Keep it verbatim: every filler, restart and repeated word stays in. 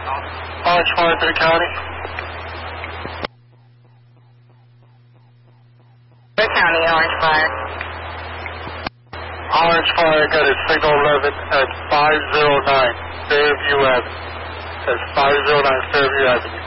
Orange Fire to the county. The county, Orange Fire. Orange Fire got a signal eleven at five oh nine Fairview Avenue. That's five oh nine Fairview Avenue.